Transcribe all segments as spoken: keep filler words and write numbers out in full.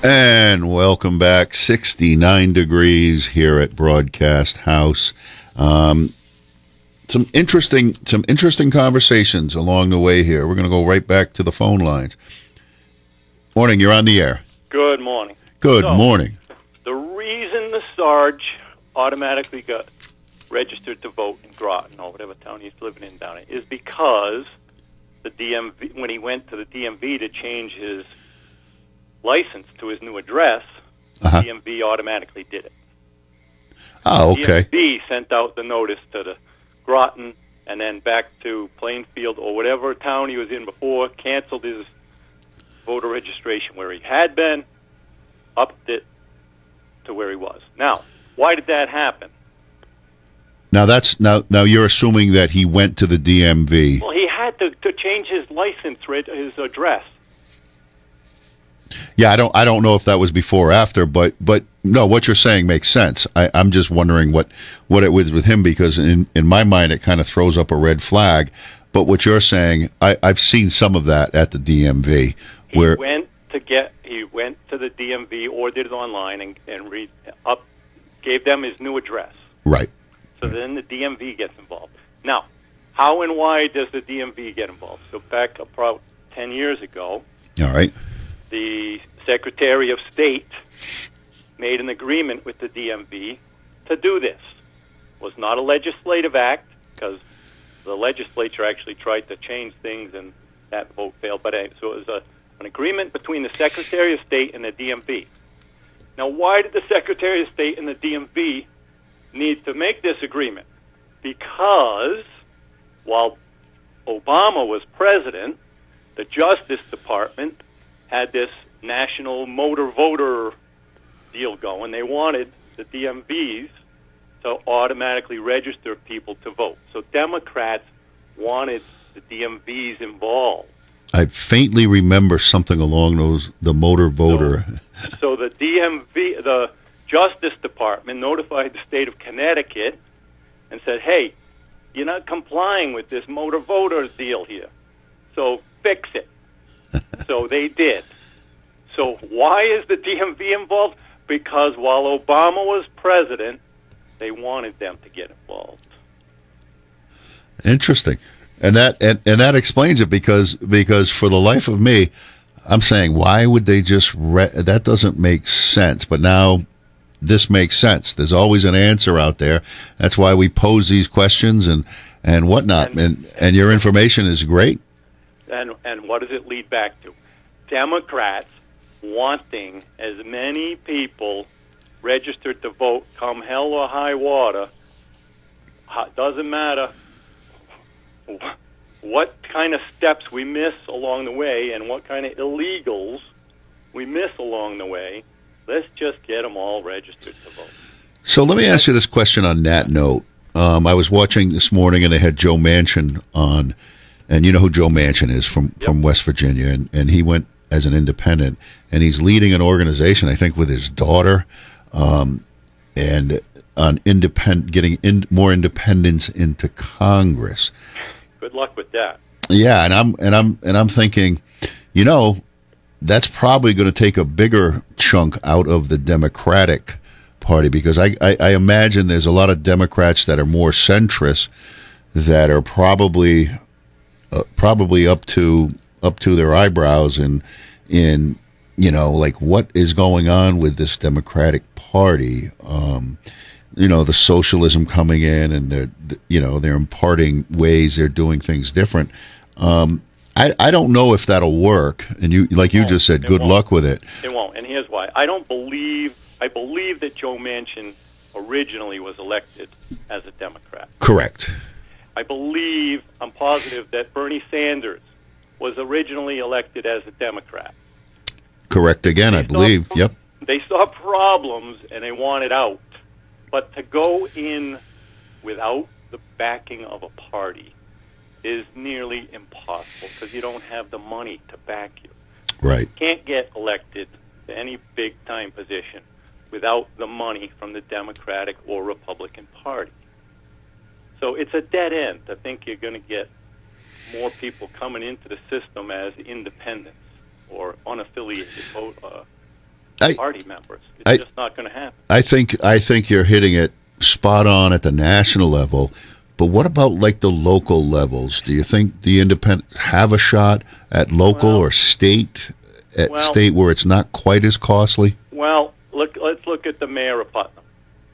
And welcome back. sixty-nine degrees here at Broadcast House. Um, some interesting, some interesting conversations along the way here. We're going to go right back to the phone lines. Morning, you're on the air. Good morning. Good so, morning. The reason the Sarge automatically got registered to vote in Groton or whatever town he's living in down there is because the D M V, when he went to the D M V to change his license to his new address, uh-huh. the D M V automatically did it. Oh, okay. The D M V sent out the notice to the Groton and then back to Plainfield or whatever town he was in before, canceled his voter registration where he had been, upped it to where he was. Now, why did that happen? Now that's now now you're assuming that he went to the D M V. Well, he had to, to change his license, his address. Yeah, I don't I don't know if that was before or after, but but no, what you're saying makes sense. I, I'm just wondering what, what it was with him, because in, in my mind it kind of throws up a red flag. But what you're saying, I, I've seen some of that at the D M V. He where went to get he went to the D M V or did it online and and read up gave them his new address. Right. So then the D M V gets involved. Now, how and why does the D M V get involved? So back about ten years ago, all right, the Secretary of State made an agreement with the D M V to do this. It was not a legislative act because the legislature actually tried to change things and that vote failed. But anyway, so it was a, an agreement between the Secretary of State and the D M V. Now, why did the Secretary of State and the D M V need to make this agreement? Because while Obama was president, the Justice Department had this national motor voter deal going. They wanted the D M Vs to automatically register people to vote. So Democrats wanted the D M Vs involved. I faintly remember something along those, the motor voter. So, so the D M V, the Justice Department notified the state of Connecticut and said, hey, you're not complying with this motor voter deal here, so fix it. So they did. So why is the D M V involved? Because while Obama was president, they wanted them to get involved. Interesting. And that and, and that explains it, because because for the life of me, I'm saying, why would they just re- that doesn't make sense. But now this makes sense. There's always an answer out there. That's why we pose these questions and, and whatnot. And, and and your information is great. And and what does it lead back to? Democrats wanting as many people registered to vote come hell or high water. Doesn't matter what kind of steps we miss along the way and what kind of illegals we miss along the way. Let's just get them all registered to vote. So let me ask you this question on that note. Um, I was watching this morning and they had Joe Manchin on, and you know who Joe Manchin is from, yep. from West Virginia, and, and he went as an independent, and he's leading an organization, I think, with his daughter, um, and on independent, getting in, more independence into Congress. Good luck with that. Yeah, and I'm and I'm and I'm thinking, you know, that's probably going to take a bigger chunk out of the Democratic Party, because I, I, I imagine there's a lot of Democrats that are more centrist that are probably uh, probably up to up to their eyebrows in in you know, like, what is going on with this Democratic Party? Um, you know, the socialism coming in, and they're, you know, they're imparting ways, they're doing things different. Um, I, I don't know if that'll work. And you, like you just said, good luck with it. It won't. And here's why. I don't believe, I believe that Joe Manchin originally was elected as a Democrat. Correct. I believe, I'm positive that Bernie Sanders was originally elected as a Democrat. Correct again, they I believe. Saw, yep. They saw problems and they wanted out. But to go in without the backing of a party is nearly impossible, because you don't have the money to back you. Right. You can't get elected to any big-time position without the money from the Democratic or Republican Party. So it's a dead end to think you're going to get more people coming into the system as independents or unaffiliated vote, uh, I, party members. It's I, just not going to happen. I think I think you're hitting it spot on at the national level. But what about like the local levels? Do you think the independents have a shot at local well, or state, at well, state where it's not quite as costly? Well, look. Let's look at the mayor of Putnam.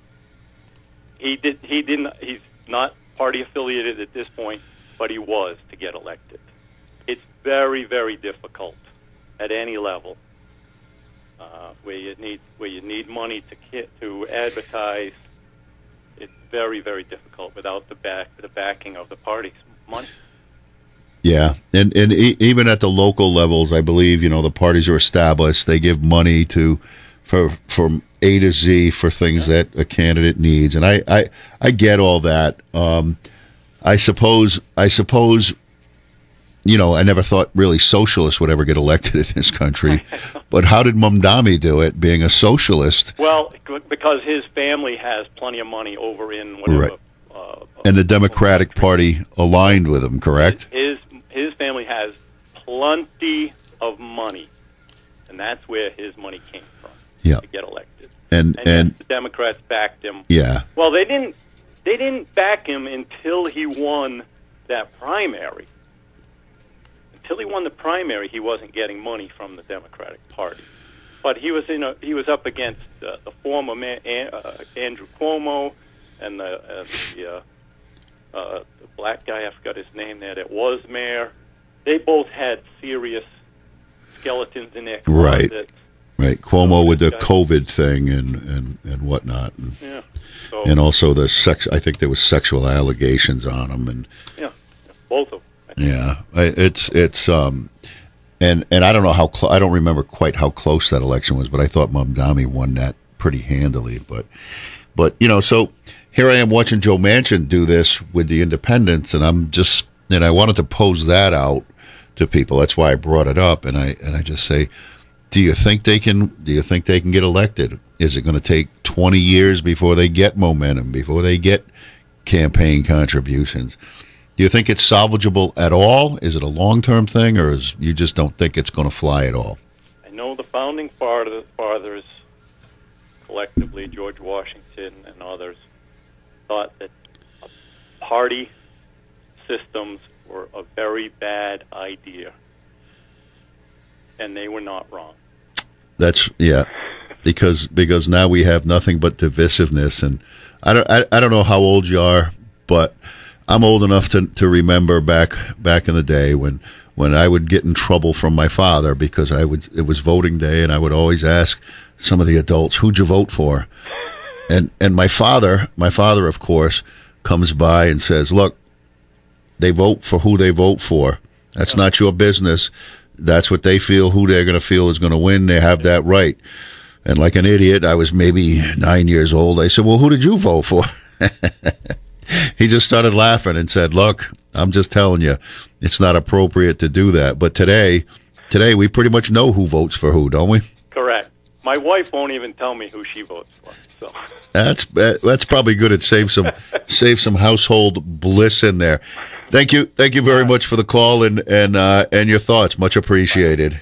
He did. He didn't. He's not party affiliated at this point, but he was to get elected. It's very, very difficult at any level uh, where you need where you need money to ki- to advertise. It's very, very difficult without the back the backing of the party's money. Yeah, and and e- even at the local levels, I believe you know the parties are established. They give money to for from A to Z for things yeah. that a candidate needs, and I, I, I get all that. Um, I suppose I suppose you know I never thought really socialists would ever get elected in this country, but how did Mamdani do it, being a socialist? Well, because his family has plenty of money over in whatever. Right. Uh, and the Democratic Party aligned with him, correct? His his family has plenty of money, and that's where his money came from yeah. to get elected. And and, and yes, the Democrats backed him. Yeah. Well, they didn't. They didn't back him until he won that primary. Until he won the primary, he wasn't getting money from the Democratic Party. But he was in a, he was up against uh, the former man, uh, Andrew Cuomo and the, uh, the, uh, uh, the black guy, I forgot his name there, that was mayor. They both had serious skeletons in their closet. Right, right. Cuomo with the COVID thing and, and, and whatnot. And, yeah. So, and also the sex. I think there was sexual allegations on him. And yeah, both of them. Yeah, it's it's um, and and I don't know how cl- I don't remember quite how close that election was, but I thought Mamdani won that pretty handily. But but you know, so here I am watching Joe Manchin do this with the independents, and I'm just and I wanted to pose that out to people. That's why I brought it up, and I and I just say, do you think they can? Do you think they can get elected? Is it going to take twenty years before they get momentum, before they get campaign contributions? Do you think it's salvageable at all? Is it a long-term thing, or is you just don't think it's going to fly at all? I know the founding fathers, collectively, George Washington and others, thought that party systems were a very bad idea, and they were not wrong. That's yeah, because because now we have nothing but divisiveness, and I don't I, I don't know how old you are, but I'm old enough to to remember back back in the day when when I would get in trouble from my father because I would it was voting day, and I would always ask some of the adults, "Who'd you vote for?" And and my father, my father of course, comes by and says, "Look, they vote for who they vote for. That's not your business. That's what they feel, who they're going to feel is going to win. They have that right." And like an idiot, I was maybe nine years old. I said, "Well, who did you vote for?" He just started laughing and said, "Look, I'm just telling you, it's not appropriate to do that." But today, today we pretty much know who votes for who, don't we? Correct. My wife won't even tell me who she votes for. So that's that's probably good. It saves some save some household bliss in there. Thank you, thank you very much for the call and and uh, and your thoughts. Much appreciated.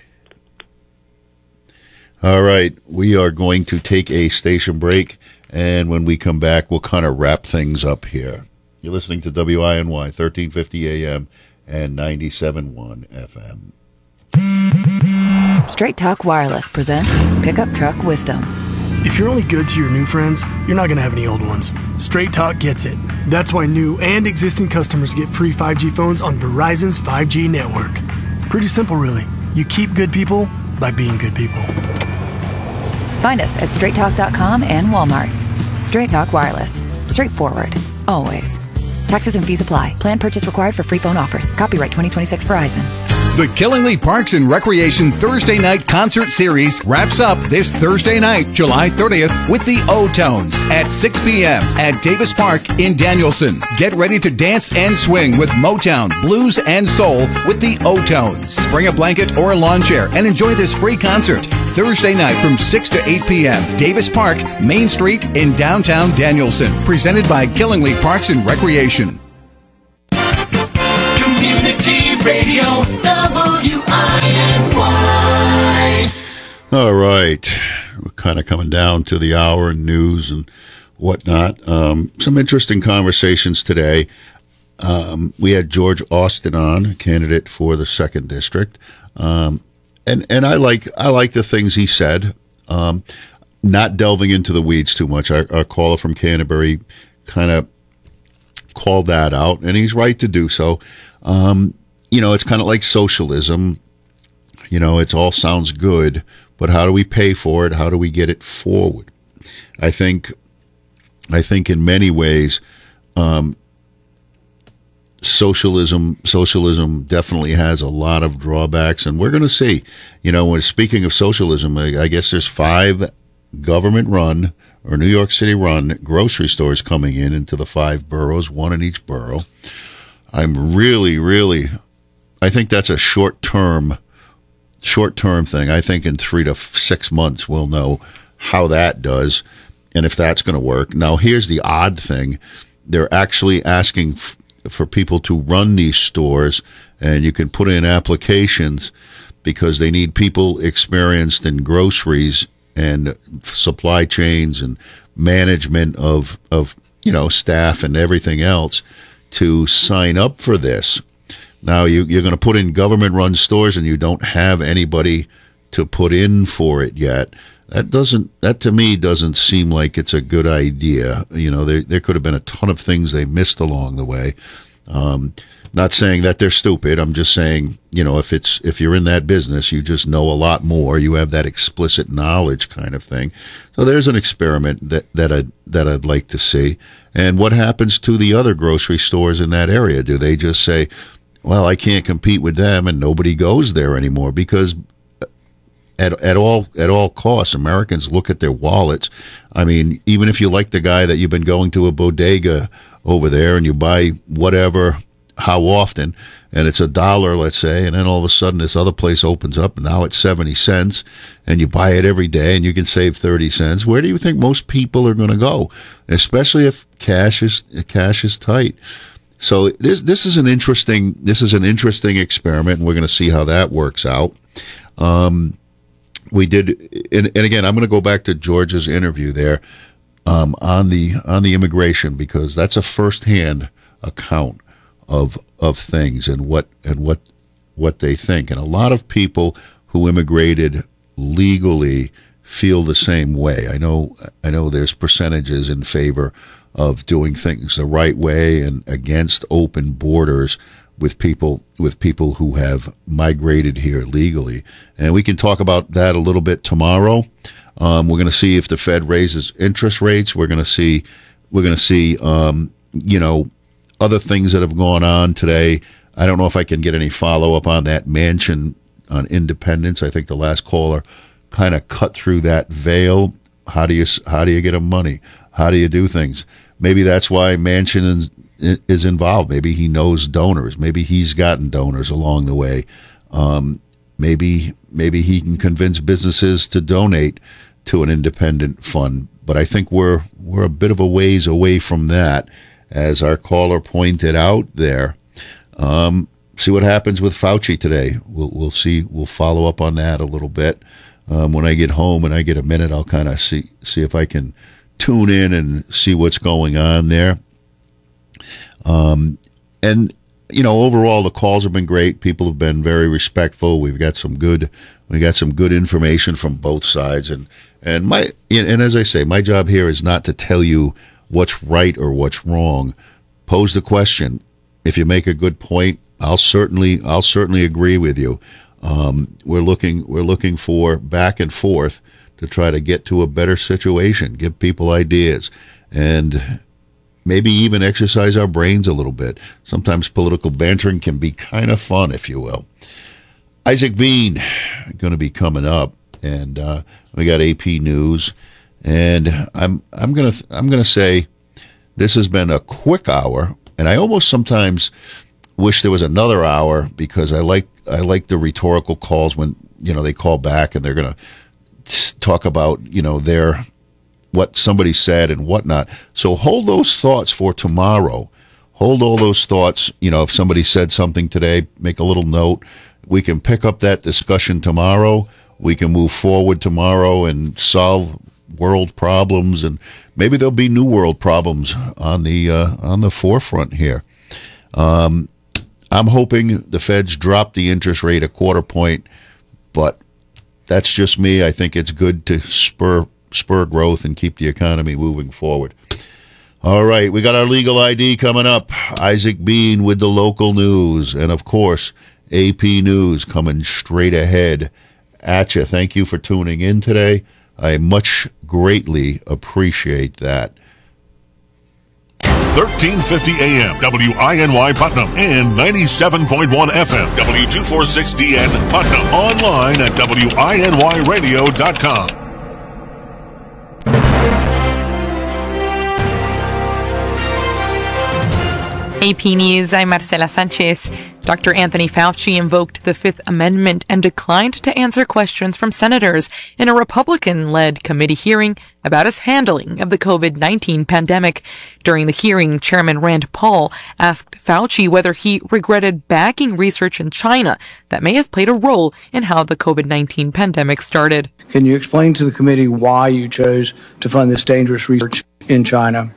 All right, we are going to take a station break, and when we come back, we'll kind of wrap things up here. You're listening to W I N Y, thirteen fifty A M and ninety-seven point one F M. Straight Talk Wireless presents Pickup Truck Wisdom. If you're only good to your new friends, you're not going to have any old ones. Straight Talk gets it. That's why new and existing customers get free five G phones on Verizon's five G network. Pretty simple, really. You keep good people by being good people. Find us at straight talk dot com and Walmart. Straight Talk Wireless. Straightforward. Always. Taxes and fees apply. Plan purchase required for free phone offers. Copyright twenty twenty-six Verizon. The Killingly Parks and Recreation Thursday Night Concert Series wraps up this Thursday night, July thirtieth, with the O-Tones at six p.m. at Davis Park in Danielson. Get ready to dance and swing with Motown, blues, and soul with the O-Tones. Bring a blanket or a lawn chair and enjoy this free concert Thursday night from six to eight p.m. Davis Park, Main Street in downtown Danielson. Presented by Killingly Parks and Recreation. Community Radio, W I N Y. All right. We're kind of coming down to the hour in news and whatnot. Um, some interesting conversations today. Um, we had George Austin on, candidate for the second district. Um, and, and I like, I like the things he said. Um, not delving into the weeds too much. Our, our caller from Canterbury kind of called that out, and he's right to do so. Um, you know, it's kind of like socialism. You know, it all sounds good, but how do we pay for it? How do we get it forward? I think, I think in many ways, um, socialism, socialism definitely has a lot of drawbacks, and we're going to see. You know, when speaking of socialism, I, I guess there's five government-run or New York City-run grocery stores coming in into the five boroughs, one in each borough. I'm really, really, I think that's a short-term, short-term thing. I think in three to six months we'll know how that does and if that's going to work. Now, here's the odd thing. They're actually asking f- for people to run these stores, and you can put in applications because they need people experienced in groceries and supply chains and management of, of, you know, staff and everything else to sign up for this. Now, you, you're going to put in government-run stores and you don't have anybody to put in for it yet. That doesn't, that to me doesn't seem like it's a good idea. You know, there, there could have been a ton of things they missed along the way. Um, not saying that they're stupid. I'm just saying, you know, if it's, if you're in that business, you just know a lot more. You have that explicit knowledge kind of thing. So there's an experiment that, that I, that I'd like to see. And what happens to the other grocery stores in that area? Do they just say, well, I can't compete with them and nobody goes there anymore? Because at, at all, at all costs, Americans look at their wallets. I mean, even if you like the guy that you've been going to a bodega over there and you buy whatever, how often, and it's a dollar, let's say, and then all of a sudden this other place opens up and now it's seventy cents and you buy it every day and you can save thirty cents. Where do you think most people are going to go? Especially if cash is, cash is tight. So this, this is an interesting, this is an interesting experiment, and we're going to see how that works out. Um, we did, and, and again, I'm going to go back to George's interview there, um, on the, on the immigration, because that's a firsthand account of of things and what and what what they think. And a lot of people who immigrated legally feel the same way. I know I know there's percentages in favor of doing things the right way and against open borders with people with people who have migrated here legally. And we can talk about that a little bit tomorrow. Um, we're going to see if the Fed raises interest rates. We're going to see we're going to see um, you know, other things that have gone on today. I don't know if I can get any follow-up on that Manchin on Independence. I think the last caller kind of cut through that veil. How do you how do you get him money? How do you do things? Maybe that's why Manchin is, is involved. Maybe he knows donors. Maybe he's gotten donors along the way. Um, maybe maybe he can convince businesses to donate to an independent fund. But I think we're we're a bit of a ways away from that, as our caller pointed out there. Um, see what happens with Fauci today. We'll, we'll see. We'll follow up on that a little bit. Um, when I get home and I get a minute, I'll kind of see, see if I can tune in and see what's going on there. Um, and, you know, overall, the calls have been great. People have been very respectful. We've got some good, we got some good information from both sides. And, and my, and as I say, my job here is not to tell you what's right or what's wrong. Pose the question. If you make a good point, I'll certainly I'll certainly agree with you. Um, we're looking we're looking for back and forth to try to get to a better situation, give people ideas, and maybe even exercise our brains a little bit. Sometimes political bantering can be kind of fun, if you will. Isaac Bean going to be coming up, and uh, we got A P News. And I'm I'm gonna I'm gonna say this has been a quick hour, and I almost sometimes wish there was another hour, because I like I like the rhetorical calls when, you know, they call back and they're gonna talk about, you know, their what somebody said and whatnot. So hold those thoughts for tomorrow. Hold all those thoughts. You know, if somebody said something today, make a little note. We can pick up that discussion tomorrow, we can move forward tomorrow and solve world problems, and maybe there'll be new world problems on the uh, on the forefront here. Um, I'm hoping the Feds drop the interest rate a quarter point, but that's just me. I think it's good to spur spur growth and keep the economy moving forward. All right, we got our legal I D coming up. Isaac Bean with the local news, and of course, A P News coming straight ahead at you. Thank you for tuning in today. I much greatly appreciate that. thirteen fifty A M, W I N Y Putnam, and ninety-seven point one F M, W two forty-six D N Putnam. Online at W I N Y radio dot com. A P News, I'm Marcela Sanchez. Doctor Anthony Fauci invoked the Fifth Amendment and declined to answer questions from senators in a Republican-led committee hearing about his handling of the COVID nineteen pandemic. During the hearing, Chairman Rand Paul asked Fauci whether he regretted backing research in China that may have played a role in how the COVID nineteen pandemic started. Can you explain to the committee why you chose to fund this dangerous research in China?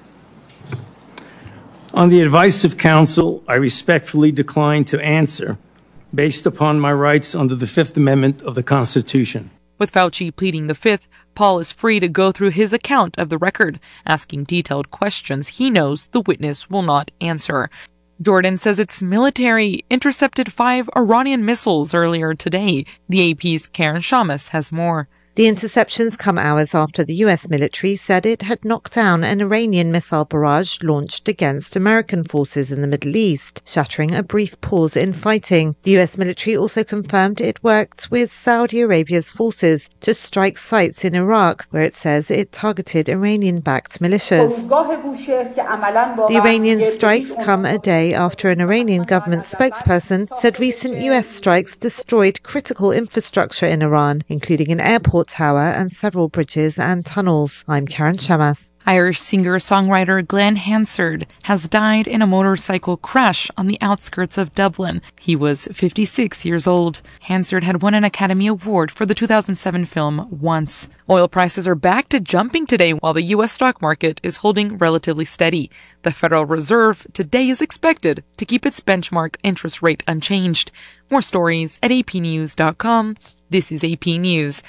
On the advice of counsel, I respectfully decline to answer based upon my rights under the Fifth Amendment of the Constitution. With Fauci pleading the Fifth, Paul is free to go through his account of the record, asking detailed questions he knows the witness will not answer. Jordan says its military intercepted five Iranian missiles earlier today. The A P's Karen Shamas has more. The interceptions come hours after the U S military said it had knocked down an Iranian missile barrage launched against American forces in the Middle East, shattering a brief pause in fighting. The U S military also confirmed it worked with Saudi Arabia's forces to strike sites in Iraq, where it says it targeted Iranian-backed militias. The Iranian strikes come a day after an Iranian government spokesperson said recent U S strikes destroyed critical infrastructure in Iran, including an airport tower and several bridges and tunnels. I'm Karen Shamas. Irish singer-songwriter Glenn Hansard has died in a motorcycle crash on the outskirts of Dublin. He was fifty-six years old. Hansard had won an Academy Award for the two thousand seven film Once. Oil prices are back to jumping today while the U S stock market is holding relatively steady. The Federal Reserve today is expected to keep its benchmark interest rate unchanged. More stories at A P news dot com. This is A P News.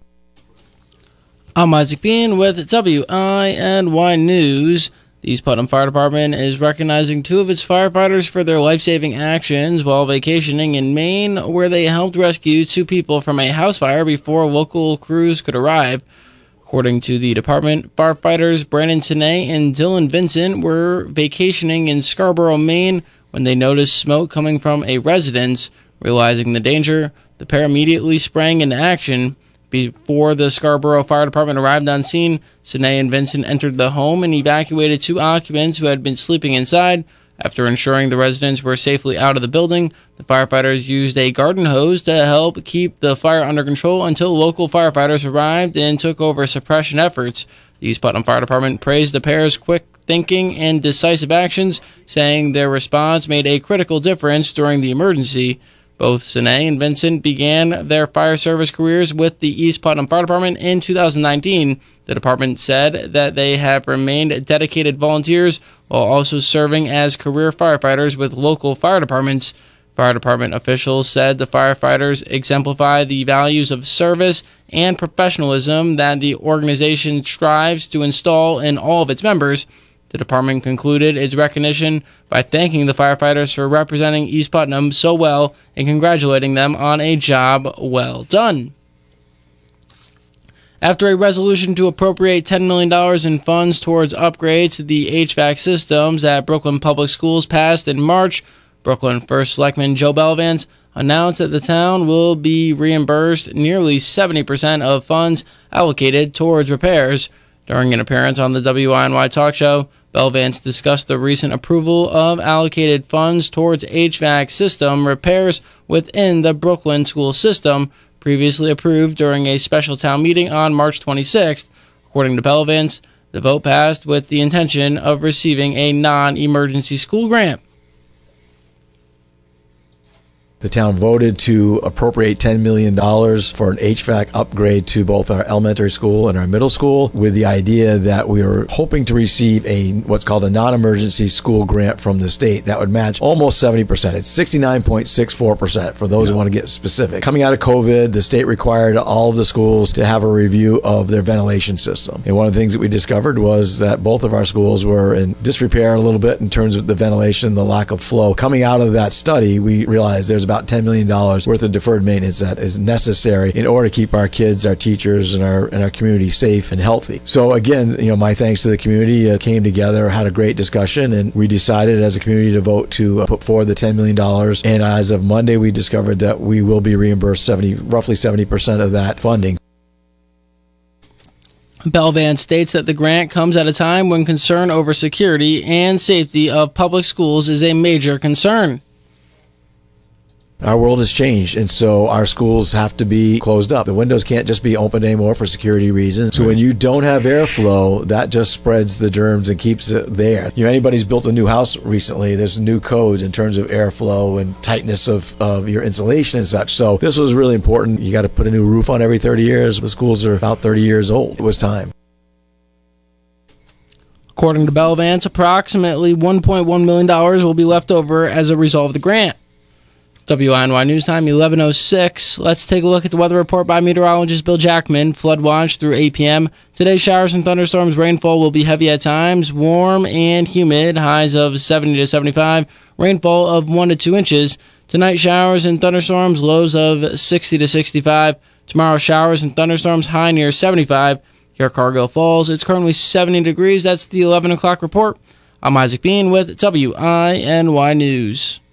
I'm Isaac Bean with W I N Y News. The East Putnam Fire Department is recognizing two of its firefighters for their life-saving actions while vacationing in Maine, where they helped rescue two people from a house fire before local crews could arrive. According to the department, firefighters Brandon Sinay and Dylan Vincent were vacationing in Scarborough, Maine, when they noticed smoke coming from a residence. Realizing the danger, the pair immediately sprang into action. Before the Scarborough Fire Department arrived on scene, Sinay and Vincent entered the home and evacuated two occupants who had been sleeping inside. After ensuring the residents were safely out of the building, the firefighters used a garden hose to help keep the fire under control until local firefighters arrived and took over suppression efforts. The East Putnam Fire Department praised the pair's quick thinking and decisive actions, saying their response made a critical difference during the emergency. Both Sinay and Vincent began their fire service careers with the East Putnam Fire Department in two thousand nineteen. The department said that they have remained dedicated volunteers while also serving as career firefighters with local fire departments. Fire department officials said the firefighters exemplify the values of service and professionalism that the organization strives to install in all of its members. The department concluded its recognition by thanking the firefighters for representing East Putnam so well and congratulating them on a job well done. After a resolution to appropriate ten million dollars in funds towards upgrades to the H V A C systems at Brooklyn Public Schools passed in March, Brooklyn First Selectman Joe Belvance announced that the town will be reimbursed nearly seventy percent of funds allocated towards repairs. During an appearance on the W I N Y talk show, Belvance discussed the recent approval of allocated funds towards H V A C system repairs within the Brooklyn school system, previously approved during a special town meeting on March twenty-sixth. According to Belvance, the vote passed with the intention of receiving a non-emergency school grant. The town voted to appropriate ten million dollars for an H V A C upgrade to both our elementary school and our middle school, with the idea that we were hoping to receive a what's called a non-emergency school grant from the state that would match almost seventy percent. It's sixty-nine point six four percent for those yeah. who want to get specific. Coming out of COVID, the state required all of the schools to have a review of their ventilation system. And one of the things that we discovered was that both of our schools were in disrepair a little bit in terms of the ventilation, the lack of flow. Coming out of that study, we realized there's about ten million dollars worth of deferred maintenance that is necessary in order to keep our kids, our teachers, and our and our community safe and healthy. So again, you know, my thanks to the community uh, came together, had a great discussion, and we decided as a community to vote to uh, put forward the ten million dollars. And as of Monday, we discovered that we will be reimbursed seventy, roughly seventy percent of that funding. Belvan states that the grant comes at a time when concern over security and safety of public schools is a major concern. Our world has changed, and so our schools have to be closed up. The windows can't just be open anymore for security reasons. So when you don't have airflow, that just spreads the germs and keeps it there. You know, anybody's built a new house recently, there's new codes in terms of airflow and tightness of, of your insulation and such. So this was really important. You got to put a new roof on every thirty years. The schools are about thirty years old. It was time. According to Belvance, approximately one point one million dollars will be left over as a result of the grant. W I N Y News Time, eleven oh six. Let's take a look at the weather report by meteorologist Bill Jackman. Flood watch through eight p.m. Today, showers and thunderstorms. Rainfall will be heavy at times, warm and humid. Highs of seventy to seventy-five. Rainfall of one to two inches. Tonight, showers and thunderstorms. Lows of sixty to sixty-five. Tomorrow, showers and thunderstorms. High near seventy-five. Here at Cargill Falls, it's currently seventy degrees. That's the eleven o'clock report. I'm Isaac Bean with W I N Y News.